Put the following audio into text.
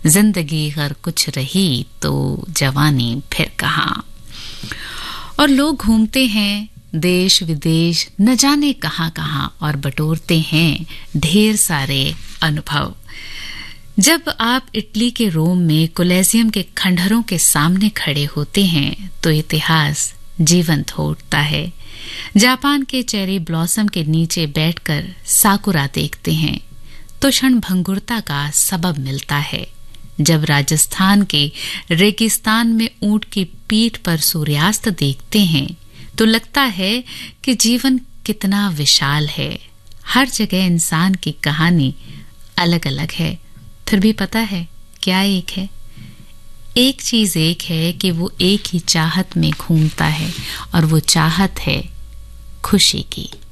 जिंदगी अगर कुछ रही तो जवानी फिर कहाँ। और लोग घूमते हैं देश विदेश न जाने कहां कहां और बटोरते हैं ढेर सारे अनुभव। जब आप इटली के रोम में कोलेजियम के खंडहरों के सामने खड़े होते हैं तो इतिहास जीवंत हो उठता है। जापान के चेरी ब्लॉसम के नीचे बैठकर साकुरा देखते हैं तो क्षण भंगुरता का सबब मिलता है। जब राजस्थान के रेगिस्तान में ऊंट की पीठ पर सूर्यास्त देखते हैं तो लगता है कि जीवन कितना विशाल है। हर जगह इंसान की कहानी अलग अलग है, फिर भी पता है क्या एक है? एक चीज एक है कि वो एक ही चाहत में घूमता है और वो चाहत है खुशी की।